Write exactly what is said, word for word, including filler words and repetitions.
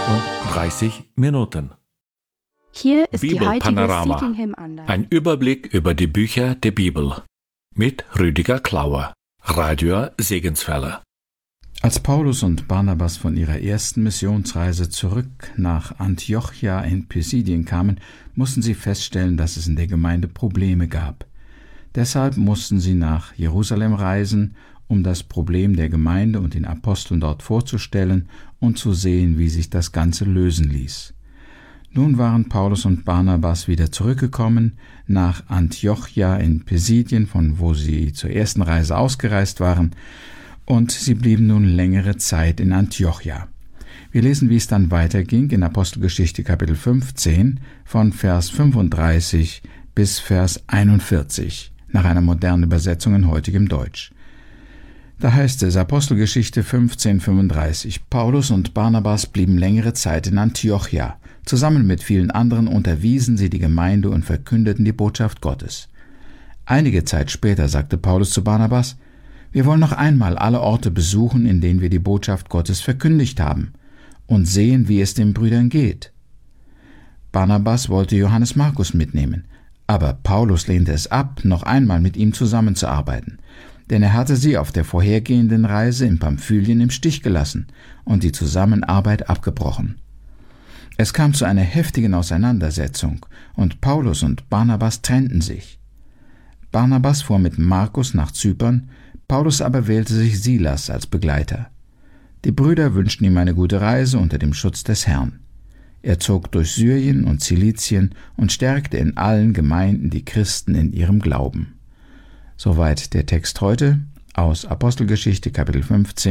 und dreißig Minuten. Hier ist die heutige Bibelpanorama. Seeking Hymn Andacht. Ein Überblick über die Bücher der Bibel mit Rüdiger Klauer, Radio Segenswelle. Als Paulus und Barnabas von ihrer ersten Missionsreise zurück nach Antiochia in Pisidien kamen, mussten sie feststellen, dass es in der Gemeinde Probleme gab. Deshalb mussten sie nach Jerusalem reisen, um das Problem der Gemeinde und den Aposteln dort vorzustellen und zu sehen, wie sich das Ganze lösen ließ. Nun waren Paulus und Barnabas wieder zurückgekommen nach Antiochia in Pisidien, von wo sie zur ersten Reise ausgereist waren, und sie blieben nun längere Zeit in Antiochia. Wir lesen, wie es dann weiterging in Apostelgeschichte Kapitel fünfzehn von Vers fünfunddreißig bis Vers einundvierzig, nach einer modernen Übersetzung in heutigem Deutsch. Da heißt es, Apostelgeschichte fünfzehn, fünfunddreißig, Paulus und Barnabas blieben längere Zeit in Antiochia. Zusammen mit vielen anderen unterwiesen sie die Gemeinde und verkündeten die Botschaft Gottes. Einige Zeit später sagte Paulus zu Barnabas, wir wollen noch einmal alle Orte besuchen, in denen wir die Botschaft Gottes verkündigt haben, und sehen, wie es den Brüdern geht. Barnabas wollte Johannes Markus mitnehmen, aber Paulus lehnte es ab, noch einmal mit ihm zusammenzuarbeiten, denn er hatte sie auf der vorhergehenden Reise in Pamphylien im Stich gelassen und die Zusammenarbeit abgebrochen. Es kam zu einer heftigen Auseinandersetzung, und Paulus und Barnabas trennten sich. Barnabas fuhr mit Markus nach Zypern, Paulus aber wählte sich Silas als Begleiter. Die Brüder wünschten ihm eine gute Reise unter dem Schutz des Herrn. Er zog durch Syrien und Zilizien und stärkte in allen Gemeinden die Christen in ihrem Glauben. Soweit der Text heute aus Apostelgeschichte Kapitel fünfzehn.